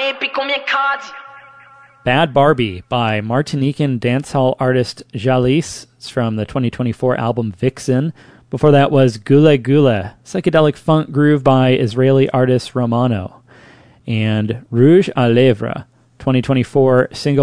Bad Barbie by Martinican dancehall artist Jalis. It's from the 2024 album Vixen. Before that was Gule Gule, psychedelic funk groove by Israeli artist Romano. And Rouge à Lèvres, 2024 single